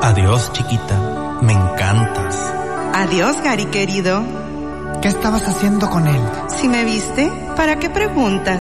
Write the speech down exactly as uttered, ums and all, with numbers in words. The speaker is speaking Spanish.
Adiós, chiquita. Me encantas. Adiós, Gary, querido. ¿Qué estabas haciendo con él? Si me viste, ¿para qué preguntas?